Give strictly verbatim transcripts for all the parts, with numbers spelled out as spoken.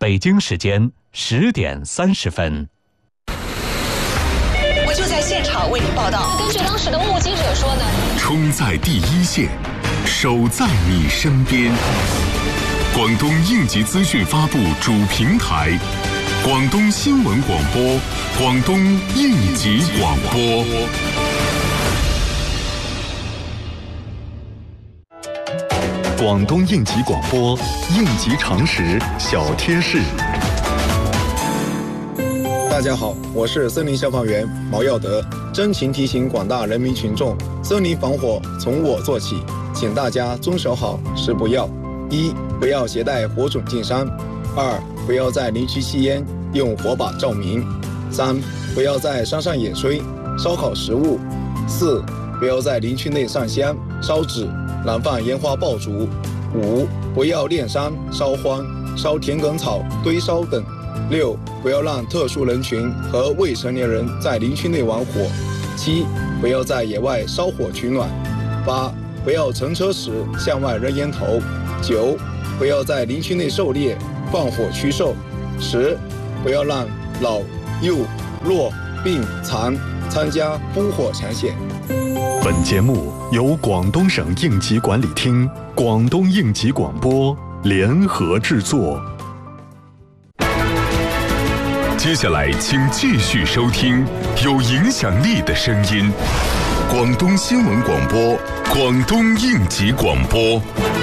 北京时间十点三十分。 我就在现场为您报道。 根据当时的目击者说呢， 冲在第一线，守在你身边。广东应急资讯发布主平台，广东新闻广播，广东应急广播。 广东应急广播，应急常识小贴士。 大家好，我是森林消防员毛耀德，真情提醒广大人民群众，森林防火从我做起，请大家遵守好十不要：一、不要携带火种进山；二、不要在林区吸烟，用火把照明；三、不要在山上野炊、烧烤食物；四、不要在林区内上香、烧纸、燃放烟花爆竹；五、不要炼山、烧荒、烧田埂草、堆烧等；六、不要让特殊人群和未成年人在林区内玩火；七、不要在野外烧火取暖；八、不要乘车时向外扔烟头；九、不要在林区内狩猎、放火驱兽；十、不要让老、幼、弱、病、残参加烽火抢险。 本节目由广东省应急管理厅、广东应急广播联合制作。 接下来，请继续收听有影响力的声音——广东新闻广播、广东应急广播。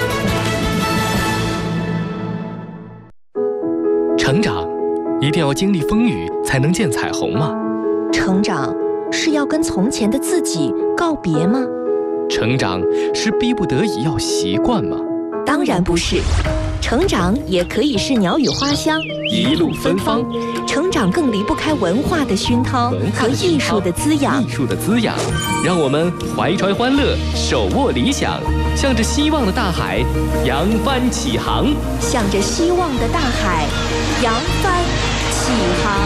成长，一定要经历风雨才能见彩虹吗？ 成长是要跟从前的自己告别吗？ 成长是逼不得已要习惯吗？ 当然不是。成长也可以是鸟语花香， 一路芬芳。 成长更离不开文化的熏陶和艺术的滋养。 艺术的滋养，让我们怀揣欢乐，手握理想，向着希望的大海扬帆起航。 向着希望的大海扬帆起航。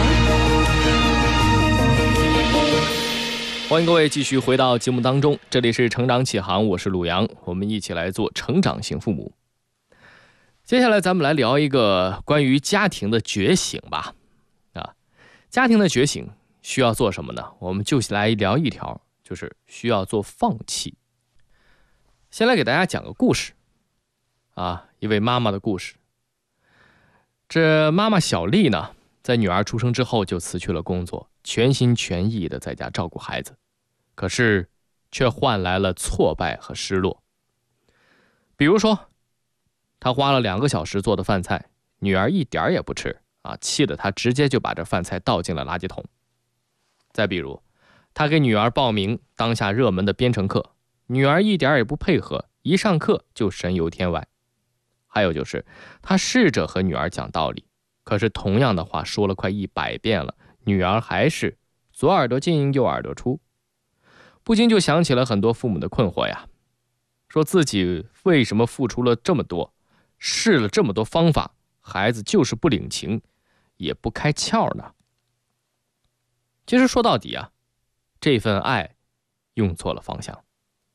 欢迎各位继续回到节目当中，这里是成长启航，我是鲁阳，我们一起来做成长型父母。接下来咱们来聊一个关于家庭的觉醒吧。啊，家庭的觉醒需要做什么呢？我们就来聊一条，就是需要做放弃。先来给大家讲个故事啊，一位妈妈的故事。这妈妈小丽呢，在女儿出生之后就辞去了工作，全心全意的在家照顾孩子，可是却换来了挫败和失落。比如说，她花了两个小时做的饭菜，女儿一点也不吃啊，气得她直接就把这饭菜倒进了垃圾桶。再比如，她给女儿报名当下热门的编程课，女儿一点也不配合，一上课就神游天外。还有就是，她试着和女儿讲道理，可是同样的话说了快一百遍了，女儿还是左耳朵进右耳朵出。不禁就想起了很多父母的困惑呀，说自己为什么付出了这么多，试了这么多方法，孩子就是不领情，也不开窍呢？其实说到底啊，这份爱用错了方向。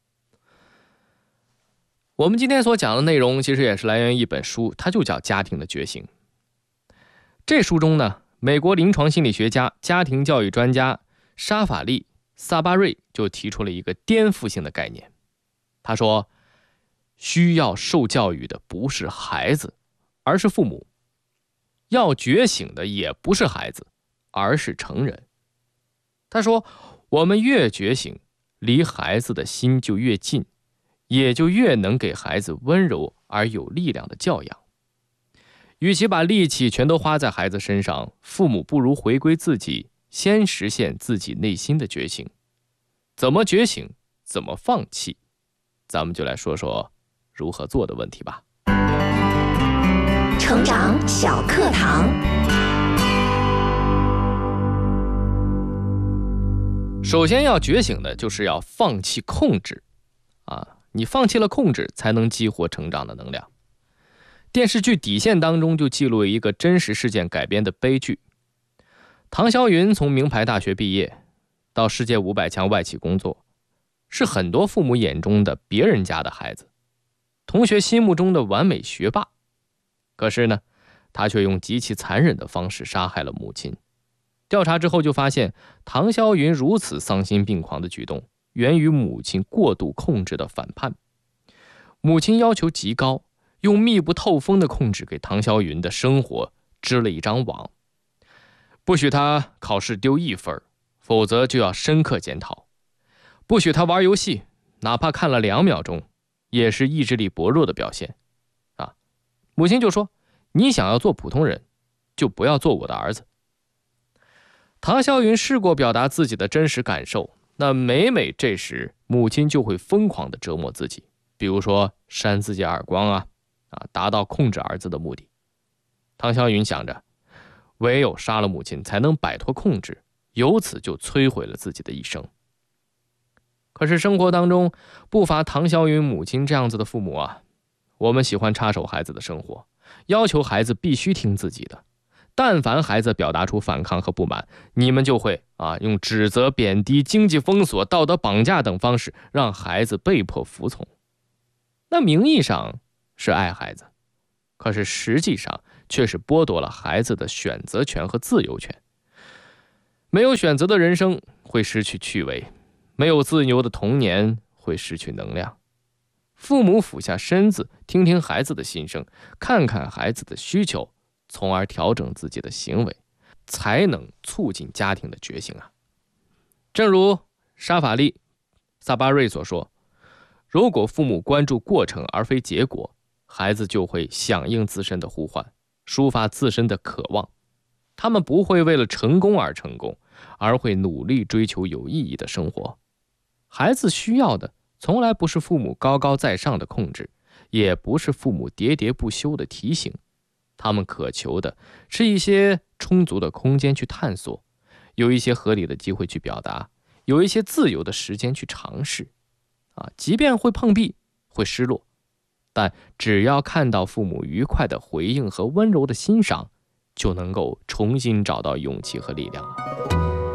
我们今天所讲的内容其实也是来源于一本书，它就叫《家庭的觉醒》。这书中呢，美国临床心理学家、家庭教育专家沙法利·萨巴瑞就提出了一个颠覆性的概念。他说，需要受教育的不是孩子，而是父母；要觉醒的也不是孩子，而是成人。他说，我们越觉醒，离孩子的心就越近，也就越能给孩子温柔而有力量的教养。与其把力气全都花在孩子身上，父母不如回归自己，先实现自己内心的觉醒。怎么觉醒，怎么放弃，咱们就来说说如何做的问题吧。 成长小课堂。 首先要觉醒的就是要放弃控制啊，你放弃了控制，才能激活成长的能量。电视剧《底线》当中就记录了一个真实事件改编的悲剧。唐霄云从名牌大学毕业，到世界五百强外企工作，是很多父母眼中的别人家的孩子，同学心目中的完美学霸。可是呢， 他却用极其残忍的方式杀害了母亲。调查之后就发现，唐霄云如此丧心病狂的举动，源于母亲过度控制的反叛。母亲要求极高，用密不透风的控制给唐霄云的生活织了一张网，不许他考试丢一分，否则就要深刻检讨；不许他玩游戏，哪怕看了两秒钟，也是意志力薄弱的表现。啊，母亲就说：“你想要做普通人，就不要做我的儿子。”唐霄云试过表达自己的真实感受，那每每这时，母亲就会疯狂地折磨自己，比如说扇自己耳光啊，啊，达到控制儿子的目的。唐霄云想着，唯有杀了母亲，才能摆脱控制，由此就摧毁了自己的一生。可是生活当中不乏唐霄云母亲这样子的父母啊，我们喜欢插手孩子的生活，要求孩子必须听自己的。但凡孩子表达出反抗和不满，你们就会啊用指责、贬低、经济封锁、道德绑架等方式让孩子被迫服从。那名义上是爱孩子，可是实际上却是剥夺了孩子的选择权和自由权。没有选择的人生会失去趣味，没有自由的童年会失去能量。父母俯下身子，听听孩子的心声，看看孩子的需求，从而调整自己的行为，才能促进家庭的觉醒啊！正如沙法利·萨巴瑞所说，如果父母关注过程而非结果，孩子就会响应自身的呼唤，抒发自身的渴望。他们不会为了成功而成功，而会努力追求有意义的生活。孩子需要的从来不是父母高高在上的控制，也不是父母喋喋不休的提醒。他们渴求的是一些充足的空间去探索，有一些合理的机会去表达，有一些自由的时间去尝试。啊，即便会碰壁，会失落，但只要看到父母愉快的回应和温柔的欣赏，就能够重新找到勇气和力量。